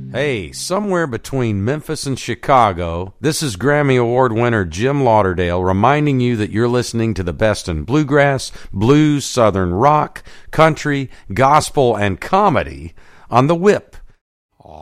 Hey, somewhere between Memphis and Chicago, this is Grammy Award winner Jim Lauderdale reminding you that you're listening to the best in bluegrass, blues, southern rock, country, gospel, and comedy on The Whip.